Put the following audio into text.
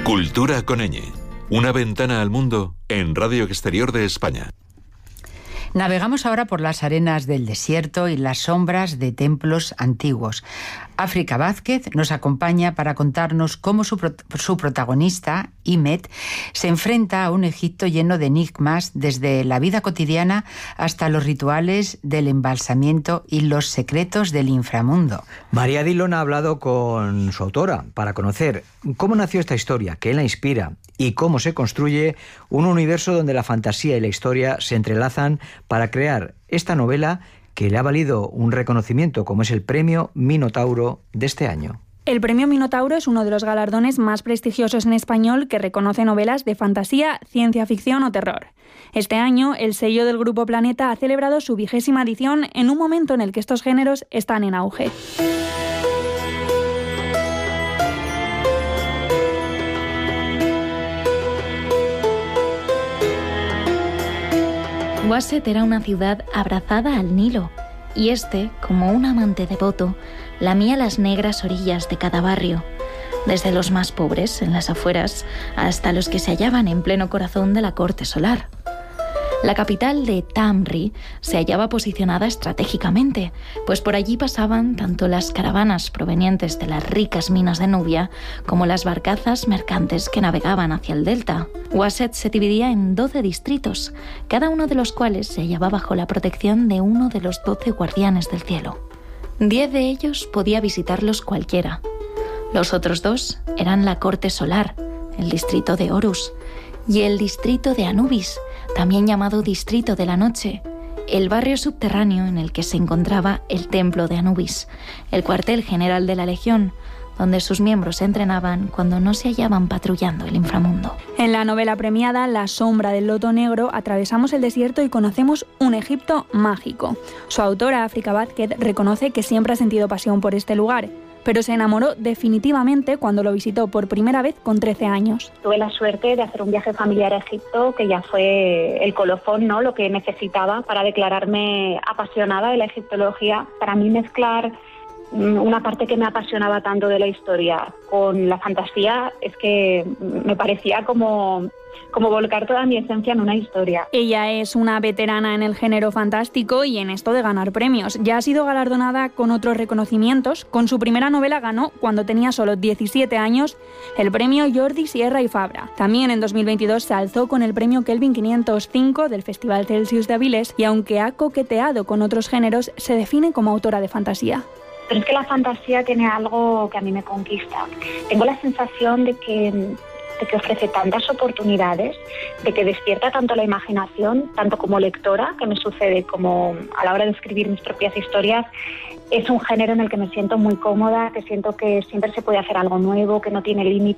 Cultura con ñ. Una ventana al mundo en Radio Exterior de España. Navegamos ahora por las arenas del desierto y las sombras de templos antiguos. África Vázquez nos acompaña para contarnos cómo su protagonista, Imet, se enfrenta a un Egipto lleno de enigmas, desde la vida cotidiana hasta los rituales del embalsamiento y los secretos del inframundo. María Dillon ha hablado con su autora para conocer cómo nació esta historia, qué la inspira y cómo se construye un universo donde la fantasía y la historia se entrelazan para crear esta novela que le ha valido un reconocimiento como es el Premio Minotauro de este año. El Premio Minotauro es uno de los galardones más prestigiosos en español que reconoce novelas de fantasía, ciencia ficción o terror. Este año, el sello del Grupo Planeta ha celebrado su 20ª edición en un momento en el que estos géneros están en auge. Waset era una ciudad abrazada al Nilo, y este, como un amante devoto, lamía las negras orillas de cada barrio, desde los más pobres, en las afueras, hasta los que se hallaban en pleno corazón de la corte solar. La capital de Tamri se hallaba posicionada estratégicamente, pues por allí pasaban tanto las caravanas provenientes de las ricas minas de Nubia como las barcazas mercantes que navegaban hacia el delta. Waset se dividía en 12 distritos, cada uno de los cuales se hallaba bajo la protección de uno de los 12 guardianes del cielo. 10 de ellos podía visitarlos cualquiera. Los otros 2 eran la corte solar, el distrito de Horus, y el distrito de Anubis, también llamado Distrito de la Noche, el barrio subterráneo en el que se encontraba el templo de Anubis, el cuartel general de la Legión, donde sus miembros se entrenaban cuando no se hallaban patrullando el inframundo. En la novela premiada La sombra del loto negro atravesamos el desierto y conocemos un Egipto mágico. Su autora, África Vázquez, reconoce que siempre ha sentido pasión por este lugar, pero se enamoró definitivamente cuando lo visitó por primera vez con 13 años. Tuve la suerte de hacer un viaje familiar a Egipto, que ya fue el colofón, ¿no?, lo que necesitaba para declararme apasionada de la egiptología. Para mí mezclar una parte que me apasionaba tanto de la historia con la fantasía es que me parecía como volcar toda mi esencia en una historia. Ella es una veterana en el género fantástico y en esto de ganar premios. Ya ha sido galardonada con otros reconocimientos. Con su primera novela ganó, cuando tenía solo 17 años, el premio Jordi Sierra y Fabra. También en 2022 se alzó con el premio Kelvin 505 del Festival Celsius de Avilés y aunque ha coqueteado con otros géneros, se define como autora de fantasía. Pero es que la fantasía tiene algo que a mí me conquista. Tengo la sensación de que ofrece tantas oportunidades, de que despierta tanto la imaginación, tanto como lectora, que me sucede como a la hora de escribir mis propias historias. Es un género en el que me siento muy cómoda, que siento que siempre se puede hacer algo nuevo, que no tiene límites.